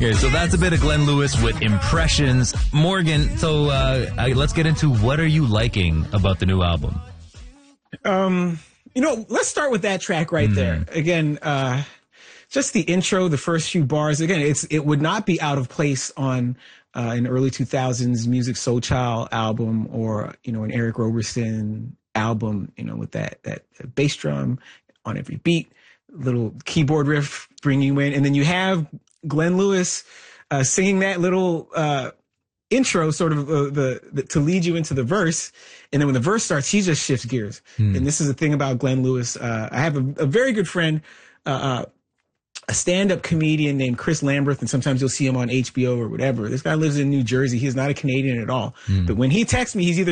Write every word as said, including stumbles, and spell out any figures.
Okay, so that's a bit of Glenn Lewis with Impressions. Morgan, so uh, let's get into what are you liking about the new album? Um, you know, let's start with that track right mm. there. Again, uh, just the intro, the first few bars. Again, it's it would not be out of place on uh, an early two thousands Musiq Soulchild album or, you know, an Eric Roberson album, you know, with that, that bass drum on every beat, little keyboard riff bringing you in. And then you have Glenn Lewis uh, singing that little uh, intro sort of uh, the, the to lead you into the verse. And then when the verse starts, he just shifts gears. Hmm. And this is the thing about Glenn Lewis. Uh, I have a, a very good friend, uh, uh, a stand-up comedian named Chris Lambert, and sometimes you'll see him on H B O or whatever. This guy lives in New Jersey. He's not a Canadian at all. Hmm. But when he texts me, he's either